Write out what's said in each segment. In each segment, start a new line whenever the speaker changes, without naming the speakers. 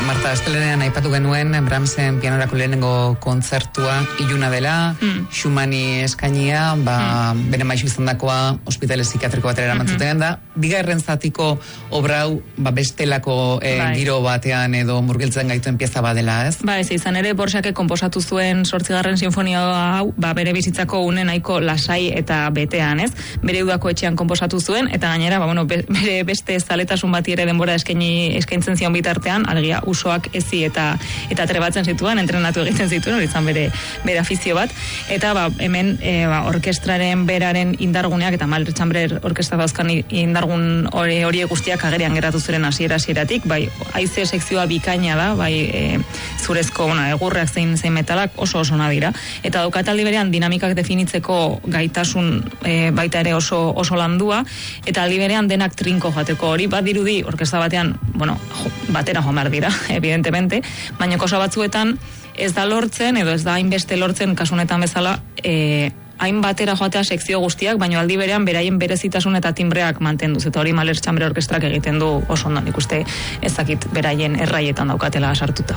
Marta, astelenean aipatu genuen Brahmsen pianorako lehenengo kontzertua iluna dela, Schumanni eskainia, bere maisu izandakoa ospitale psikiatriko batera eramantzuten da. Bigarren zatiko obrau, bestelako giro batean edo murgiltzen gaituen pieza badela, ez?
Ez izan ere, Borsak konposatu zuen 8. sinfonia hau, bere bizitzako une nahiko lasai eta betean, ez? Bere udako etxean konposatu zuen, eta gainera, bere beste zaletasun bati ere denbora eskaintzen zion bitartean, alegia usoak ezi eta trebatzen zituen, entrenatu egiten zituen, hori izan bere afizio bat, eta hemen orkestraren beraren indarguneak, eta Mahler Chamber orkestra dauzkan indargun hori guztiak agerian geratu ziren hasieratik, haize sekzioa bikaina da, zurezko, egurreak zein metalak oso ona dira, eta daukataldi berean dinamikak definitzeko gaitasun baita ere oso landua, eta aldi berean denak trinko jateko hori, bat dirudi orkestra batean, batera joan behar dira, evidentemente, baina kosa batzuetan ez da lortzen, edo ez da hainbeste lortzen kasunetan bezala, hain batera joatea sekzio guztiak, baina aldi berean beraien berezitasun eta timbreak mantenduz, eta hori Mahler Chamber orkestrak egiten du oso ondo, ikuste ezakit beraien erraietan daukatela sartuta.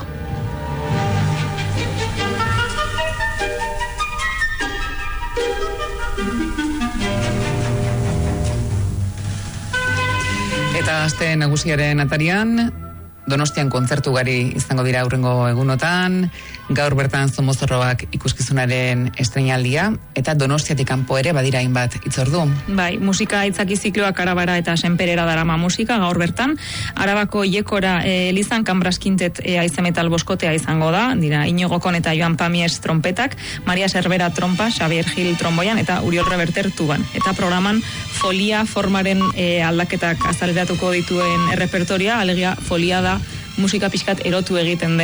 Eta aste nagusiaren atarian, Donostian kontzertu gari izango dira aurrengo egunotan, gaur bertan Zomozorroak ikuskizunaren estreinaldia, eta Donostiatik kanpo ere badira hainbat hitzordu.
Musika aitzaki zikloak Arabara eta Senperera darama musika gaur bertan, Arabako Iekora Elizan Kambras Quintet haize metal boskotea izango da, dira Iñigo Kon eta Joan Pamies trompetak, Maria Cervera trompa, Xavier Gil tromboian eta Uriol Reverter tuban. Eta programan folia formaren aldaketak azaleratuko dituen errepertoria, alegia folia da musika pixkat erotu egiten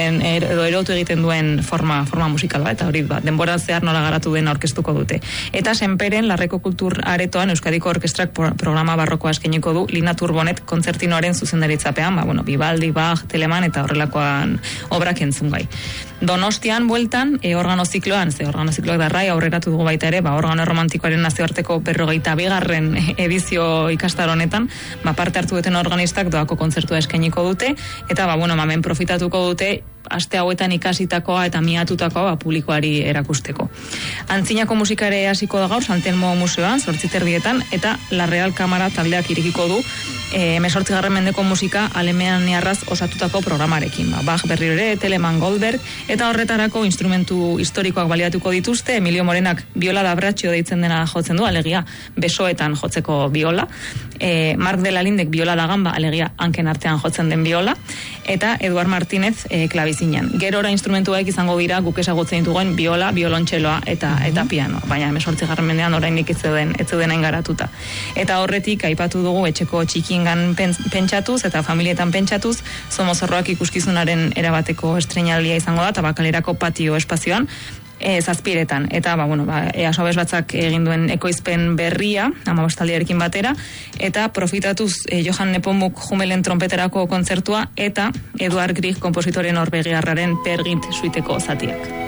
duen forma musikal bat, eta hori denbora zehar nola garatu den aurkeztuko dute. Eta Senperen Larreko Kultur Aretoan Euskadiko Orkestrak programa barrokoa eskainiko du Lina Turbonet kontzertinoaren zuzendaritzapean, Vivaldi, Bach, Telemann eta horrelakoan obrak entzungai. Donostian bueltan, organo zikloan darrai aurreratu dugu baita ere, organo romantikoaren nazioarteko 42. edizio ikastaro honetan, parte hartu duten organistak doako kontzertua eskainiko dute, eta hemen profitatuko dute aste hauetan ikasitakoa eta miatutakoa publikoari erakusteko. Antzinako musikare hasiko da gaur San Telmo museoan, 8:30, eta La Real Kamara taldeak irekiko du 18. mendeko musika alemaniarraz osatutako programarekin. Bach berriro ere, Telemann, Goldberg, eta horretarako instrumentu historikoak baliatuko dituzte. Emilio Morenak biola da bratxio deitzen dena jotzen du, alegia besoetan jotzeko biola. Mark de la Lindek biola da gamba, alegia hanken artean jotzen den biola. Eta Eduard Martínez klabizinan. Gerora instrumentuak izango dira guk ezagutzen ditugun biola, biolontxeloa eta piano. Baina 18. mendean oraindik ez zeuden engaratuta. Eta horretik aipatu dugu etxeko txikingan pentsatuz eta familietan pentsatuz, Zomozorroak ikuskizunaren erabateko estreinaldia izango da, Tabakalerako patio espazioan, 7:00 eta Easobes batzak egin duen ekoizpen berria 15 batera, eta profitatuz Johan Nepomuk Jumelen trompeterako kontzertua eta Eduard Grieg konpositoren Norvegiarraren Pergint suiteko zatiak.